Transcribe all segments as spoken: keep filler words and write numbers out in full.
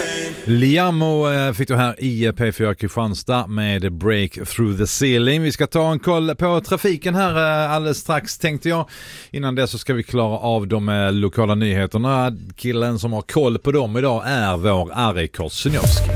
Liamo fick du här i P fyra Kristianstad med Break Through the Ceiling. Vi ska ta en koll på trafiken här alldeles strax, tänkte jag. Innan det så ska vi klara av de lokala nyheterna. Killen som har koll på dem idag är vår Ari Korsunjovski.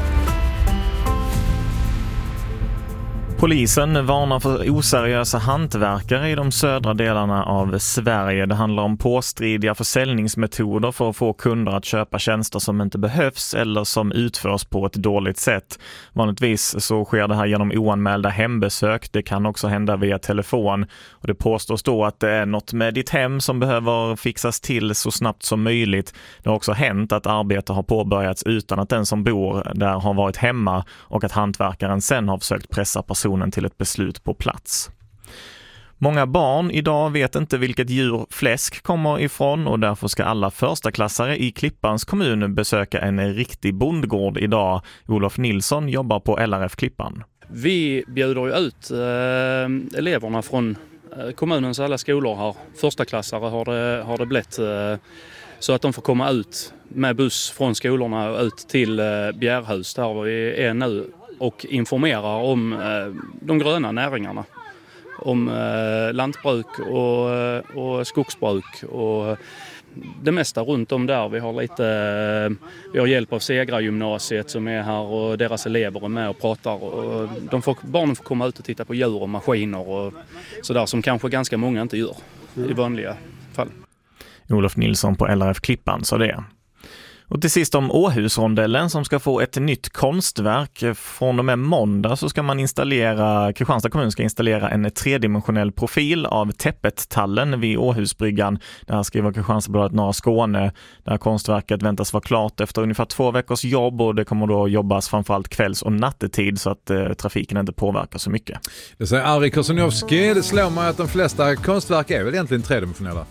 Polisen varnar för oseriösa hantverkare i de södra delarna av Sverige. Det handlar om påstridiga försäljningsmetoder för att få kunder att köpa tjänster som inte behövs eller som utförs på ett dåligt sätt. Vanligtvis så sker det här genom oanmälda hembesök. Det kan också hända via telefon. Och det påstås då att det är något med ditt hem som behöver fixas till så snabbt som möjligt. Det har också hänt att arbete har påbörjats utan att den som bor där har varit hemma och att hantverkaren sen har försökt pressa personen till ett beslut på plats. Många barn idag vet inte vilket djur fläsk kommer ifrån och därför ska alla förstaklassare i Klippans kommun besöka en riktig bondgård idag. Olof Nilsson jobbar på L R F Klippan. Vi bjuder ju ut eh, eleverna från eh, kommunens alla skolor här. Förstaklassare har det, har det blivit eh, så att de får komma ut med buss från skolorna och ut till eh, Bjärhus där vi är nu. Och informerar om eh, de gröna näringarna. Om eh, lantbruk och, och skogsbruk och det mesta runt om där. Vi har lite eh, vi har hjälp av Segra gymnasiet som är här och deras elever är med och pratar. Och de får, barnen får komma ut och titta på djur och maskiner och sådär som kanske ganska många inte gör i vanliga fall. Olof Nilsson på L R F Klippan sa det. Och till sist om Åhusrondellen som ska få ett nytt konstverk. Från och med måndag så ska man installera, Kristianstad kommun ska installera en tredimensionell profil av Täppettallen vid Åhusbryggan. Det här skriver Kristianstadsbladet Norra Skåne. Det här konstverket väntas vara klart efter ungefär två veckors jobb och det kommer då jobbas framförallt kvälls- och nattetid så att eh, trafiken inte påverkar så mycket. Det säger Ari Korsunjovski. Det slår mig att de flesta konstverk är väl egentligen tredimensionella.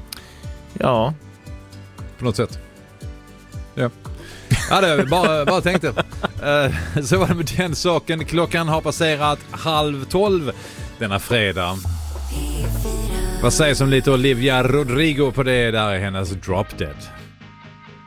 Ja. På något sätt. Ja, ja det bara, bara tänkte. Uh, så var det med den saken. Klockan har passerat halv tolv denna fredag. Vad sägs om lite Olivia Rodrigo på det? Där är hennes Drop Dead.